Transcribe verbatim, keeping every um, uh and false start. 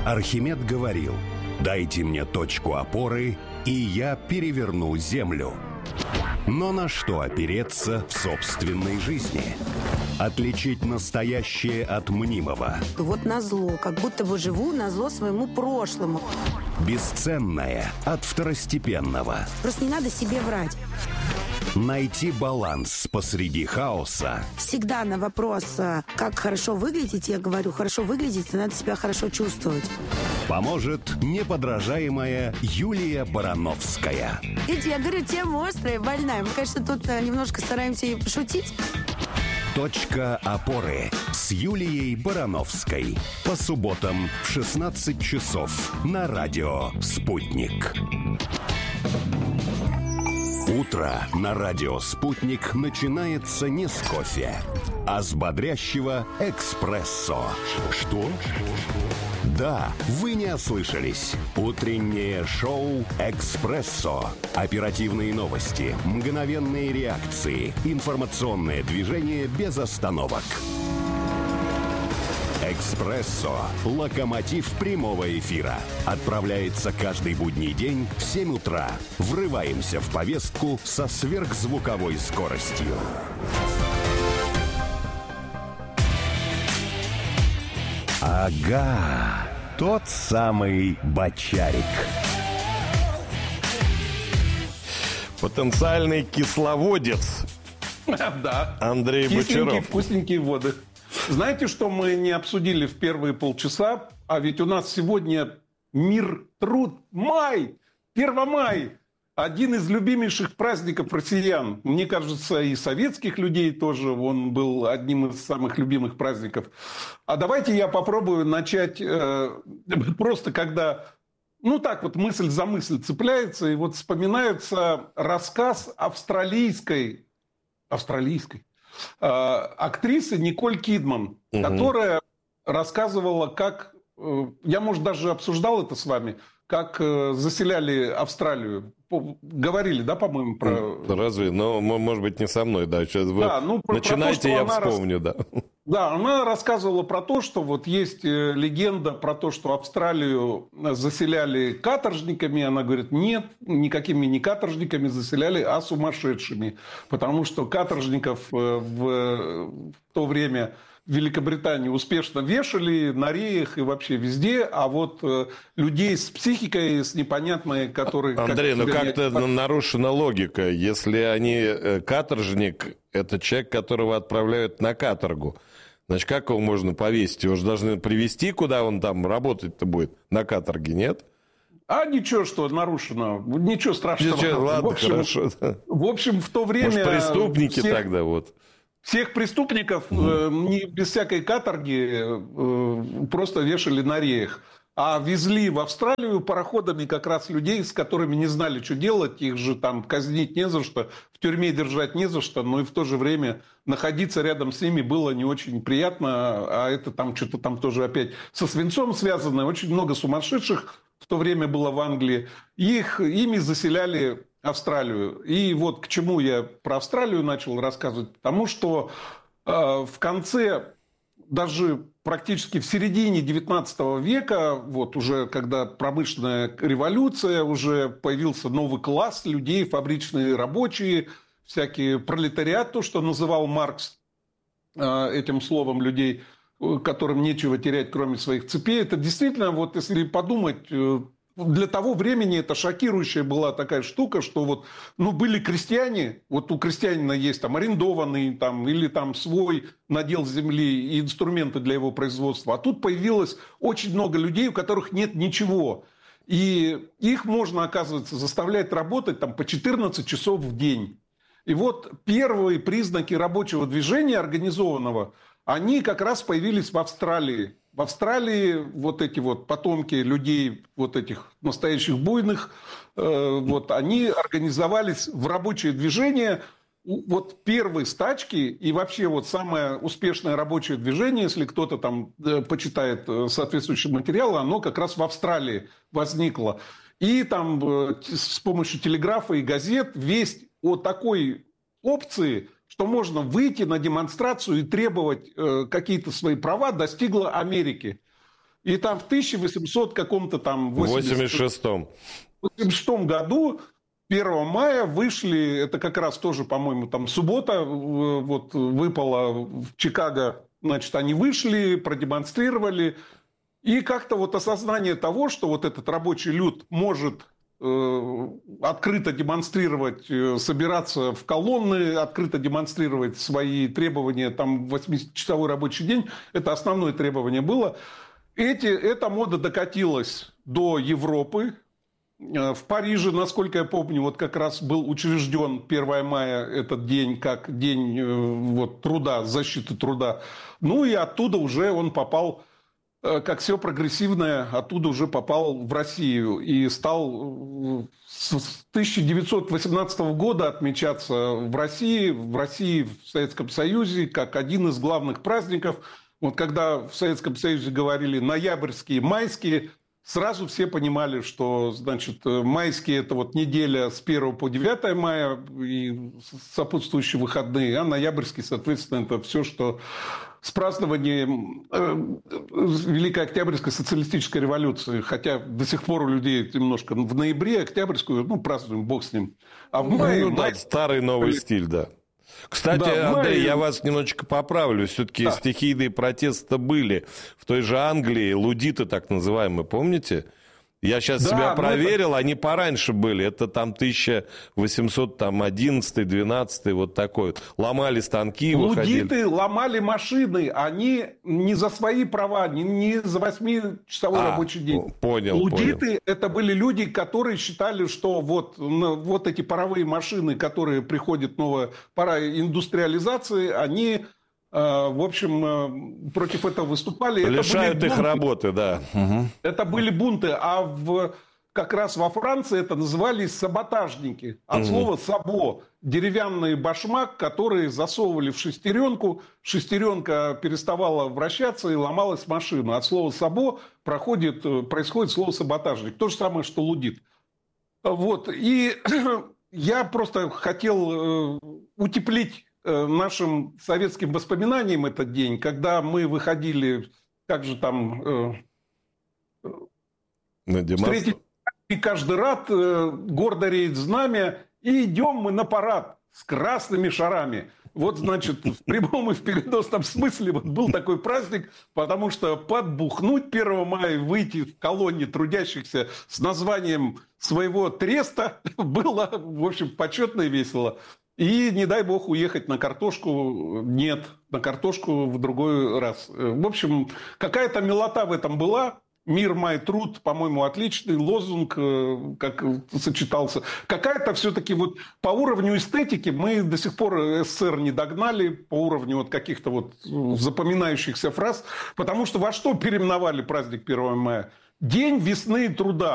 Архимед говорил: «Дайте мне точку опоры, и я переверну землю». Но на что опереться в собственной жизни? Отличить настоящее от мнимого. Вот назло, как будто бы живу назло своему прошлому. Бесценное от второстепенного. Просто не надо себе врать. Найти баланс посреди хаоса. Всегда на вопрос, как хорошо выглядеть, я говорю, хорошо выглядеть, надо себя хорошо чувствовать. Поможет неподражаемая Юлия Барановская. Видите, я говорю, тема острая, больная. Мы, конечно, тут немножко стараемся и пошутить. Точка опоры с Юлией Барановской. По субботам в шестнадцать часов на радио «Спутник». Утро на радио «Спутник» начинается не с кофе, а с бодрящего эспрессо. Что? Да, вы не ослышались. Утреннее шоу «Экспрессо». Оперативные новости, мгновенные реакции, информационное движение без остановок. «Экспрессо» – локомотив прямого эфира. Отправляется каждый будний день в семь утра. Врываемся в повестку со сверхзвуковой скоростью. Ага, тот самый бочарик. Потенциальный кисловодец. Да. Андрей Кисленькие, Бочаров. вкусненькие воды. Знаете, что мы не обсудили в первые полчаса? А ведь у нас сегодня мир, труд, май, Первомай. Один из любимейших праздников россиян. Мне кажется, и советских людей тоже он был одним из самых любимых праздников. А давайте я попробую начать э, просто когда... Ну, так вот мысль за мысль цепляется, и вот вспоминается рассказ австралийской, австралийской э, актрисы Николь Кидман, угу. которая рассказывала, как... Э, я, может, даже обсуждал это с вами, как э, заселяли Австралию. Говорили, да, по-моему, про... Разве? Но, может быть, не со мной, да. Сейчас вы да, ну, про, начинайте, про то, я вспомню, рас... да. Да, она рассказывала про то, что вот есть легенда про то, что Австралию заселяли каторжниками. Она говорит, нет, никакими не каторжниками заселяли, а сумасшедшими. Потому что каторжников в, в то время в Великобритании успешно вешали на реях и вообще везде, а вот людей с психикой, с непонятной, которые... Андрей, как ну как-то не... нарушена логика. Если они каторжник, это человек, которого отправляют на каторгу. Значит, как его можно повесить? Его же должны привезти, куда он там работать-то будет? На каторге, нет? А ничего, что нарушено. Ничего страшного. Ничего, ладно, в общем, хорошо. В общем, в то время... Может, преступники всех, тогда вот. Всех преступников э, не, без всякой каторги э, просто вешали на реях. А везли в Австралию пароходами как раз людей, с которыми не знали, что делать. Их же там казнить не за что, в тюрьме держать не за что. Но и в то же время находиться рядом с ними было не очень приятно. А это там что-то там тоже опять со свинцом связано. Очень много сумасшедших в то время было в Англии. Их, ими заселяли Австралию. И вот к чему я про Австралию начал рассказывать. Потому что э, в конце... Даже практически в середине девятнадцатого века, вот уже когда промышленная революция, уже появился новый класс людей, фабричные рабочие, всякий пролетариат, то, что называл Маркс этим словом людей, которым нечего терять, кроме своих цепей. Это действительно, вот если подумать... Для того времени это шокирующая была такая штука, что вот, ну, были крестьяне, вот у крестьянина есть там арендованный там, или там свой надел земли и инструменты для его производства. А тут появилось очень много людей, у которых нет ничего. И их можно, оказывается, заставлять работать там, по четырнадцать часов в день. И вот первые признаки рабочего движения организованного, они как раз появились в Австралии. В Австралии вот эти вот потомки людей, вот этих настоящих буйных, э, вот они организовались в рабочее движение. Вот первые стачки и вообще вот самое успешное рабочее движение, если кто-то там э, почитает э, соответствующие материалы, оно как раз в Австралии возникло. И там э, с помощью телеграфа и газет весть о такой опции, что можно выйти на демонстрацию и требовать э, какие-то свои права, достигла Америки. И там в тысяча восемьсот каком-то там восемьдесят шестом восемьдесят шестом году первого мая вышли, это как раз тоже, по-моему, там суббота вот выпала в Чикаго, значит, они вышли, продемонстрировали. И как-то вот осознание того, что вот этот рабочий люд может э, открыто демонстрировать, э, собираться в колонны, открыто демонстрировать свои требования, там, восьмичасовой рабочий день, это основное требование было. Эти, эта мода докатилась до Европы. В Париже, насколько я помню, вот как раз был учрежден первого мая этот день как день вот, труда, защиты труда. Ну и оттуда уже он попал, как все прогрессивное, оттуда уже попал в Россию и стал с тысяча девятьсот восемнадцатого года отмечаться в России, в России, в Советском Союзе, как один из главных праздников. Вот когда в Советском Союзе говорили ноябрьские, майские, сразу все понимали, что, значит, майские – это вот неделя с первого по девятое мая и сопутствующие выходные, а ноябрьские, соответственно, это все, что с празднованием Великой Октябрьской социалистической революции. Хотя до сих пор у людей немножко в ноябре Октябрьскую, ну, празднуем, бог с ним. А в мае... Ну, да, старый новый стиль, да. Кстати, да, Андрей, мае... я вас немножечко поправлю. Все-таки да. стихийные протесты были в той же Англии, лудиты так называемые, помните? Я сейчас да, себя проверил, это... они пораньше были. Это там тысяча восемьсот одиннадцатый, двенадцатый, вот такой. Ломали станки, выходили. Лудиты ломали машины. Они не за свои права, не, не за восьмичасовой а, рабочий день. Понял, Лудиты понял. Это были люди, которые считали, что вот, вот эти паровые машины, которые приходят, новая пора индустриализации, они... В общем, против этого выступали. Лишают это их работы, да. Угу. Это были бунты. А в, как раз во Франции это назывались саботажники. От угу. слова «сабо». Деревянный башмак, который засовывали в шестеренку. Шестеренка переставала вращаться и ломалась машина. От слова «сабо» проходит, происходит слово «саботажник». То же самое, что лудит. Вот. И я просто хотел утеплить нашим советским воспоминаниям этот день, когда мы выходили, как же там, э, встретить, и каждый рад, э, гордо реет знамя, и идем мы на парад с красными шарами. Вот, значит, в прямом и в переносном смысле вот был такой праздник, потому что подбухнуть первого мая, выйти в колонне трудящихся с названием своего треста было, в общем, почетно и весело. И, не дай бог, уехать на картошку. Нет, на картошку в другой раз. В общем, какая-то милота в этом была. Мир, май, труд, по-моему, отличный лозунг, как сочетался. Какая-то все-таки вот по уровню эстетики мы до сих пор СССР не догнали, по уровню вот каких-то вот запоминающихся фраз. Потому что во что переименовали праздник первого мая? День весны и труда.